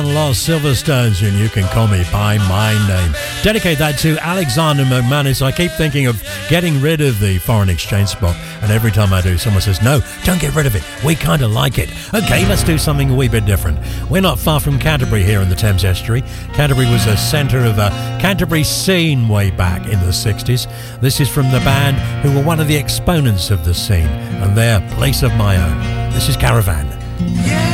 Lost Silverstones and You Can Call Me By My Name. Dedicate that to Alexander McManus. I keep thinking of getting rid of the foreign exchange spot, and every time I do, someone says, no, don't get rid of it. We kind of like it. Okay, let's do something a wee bit different. We're not far from Canterbury here in the Thames Estuary. Canterbury was a centre of a Canterbury scene way back in the 60s. This is from the band who were one of the exponents of the scene and their Place of My Own. This is Caravan.